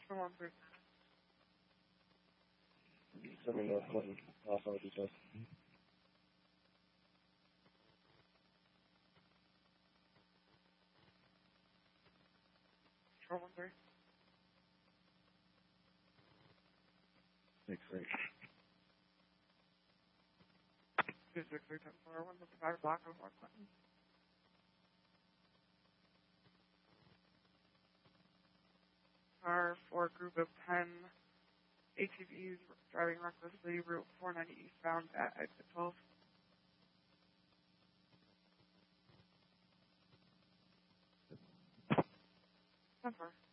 113. Send me North Clinton. I'll follow details. Control 13. 6-8. 263-10-4, 155 block of North Clinton. Car 4, group of 10 ATVs driving recklessly, Route 490 eastbound at exit 12. 10-4.